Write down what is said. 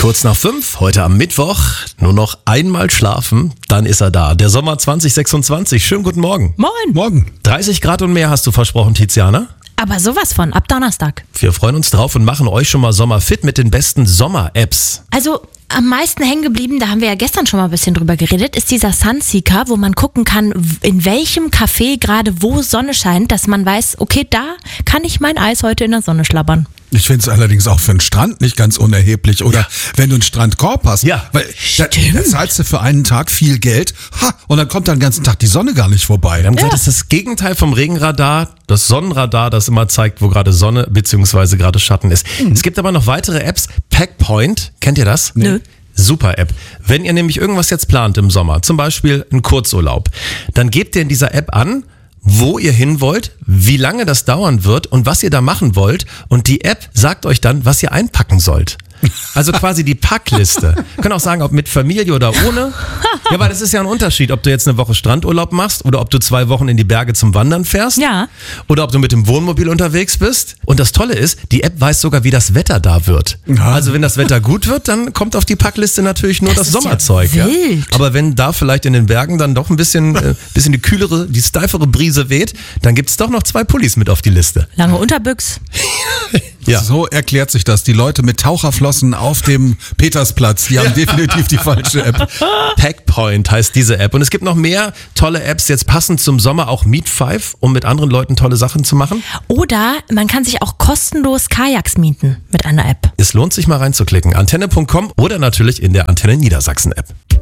Kurz nach 5, heute am Mittwoch, nur noch einmal schlafen, dann ist er da. Der Sommer 2026. Schönen guten Morgen. Moin. Morgen. 30 Grad und mehr hast du versprochen, Tiziana. Aber sowas von, ab Donnerstag. Wir freuen uns drauf und machen euch schon mal sommerfit mit den besten Sommer-Apps. Also am meisten hängen geblieben, da haben wir ja gestern schon mal ein bisschen drüber geredet, ist dieser Sunseeker, wo man gucken kann, in welchem Café gerade wo Sonne scheint, dass man weiß, okay, da kann ich mein Eis heute in der Sonne schlabbern. Ich finde es allerdings auch für einen Strand nicht ganz unerheblich. Oder wenn du einen Strandkorb hast. Ja. Weil da zahlst du für einen Tag viel Geld. Und dann kommt dann den ganzen Tag die Sonne gar nicht vorbei. Wir haben gesagt, das ist das Gegenteil vom Regenradar, das Sonnenradar, das immer zeigt, wo gerade Sonne bzw. gerade Schatten ist. Es gibt aber noch weitere Apps. Packpoint, kennt ihr das? Nö. Super App. Wenn ihr nämlich irgendwas jetzt plant im Sommer, zum Beispiel einen Kurzurlaub, dann gebt ihr in dieser App an, wo ihr hin wollt, wie lange das dauern wird und was ihr da machen wollt. Und die App sagt euch dann, was ihr einpacken sollt. Also quasi die Packliste. Können auch sagen, ob mit Familie oder ohne. Ja, aber das ist ja ein Unterschied, ob du jetzt eine Woche Strandurlaub machst oder ob du 2 Wochen in die Berge zum Wandern fährst. Ja. Oder ob du mit dem Wohnmobil unterwegs bist. Und das Tolle ist, die App weiß sogar, wie das Wetter da wird. Ja. Also wenn das Wetter gut wird, dann kommt auf die Packliste natürlich nur das ist ja Sommerzeug. wild. Aber wenn da vielleicht in den Bergen dann doch ein bisschen die kühlere, die steifere Brise weht, dann gibt es doch noch 2 Pullis mit auf die Liste. Lange Unterbüchs. Ja. So erklärt sich das. Die Leute mit Taucherflossen auf dem Petersplatz, die haben definitiv die falsche App. Packpoint heißt diese App. Und es gibt noch mehr tolle Apps, jetzt passend zum Sommer, auch Meet 5, um mit anderen Leuten tolle Sachen zu machen. Oder man kann sich auch kostenlos Kajaks mieten mit einer App. Es lohnt sich mal reinzuklicken. Antenne.com oder natürlich in der Antenne Niedersachsen App.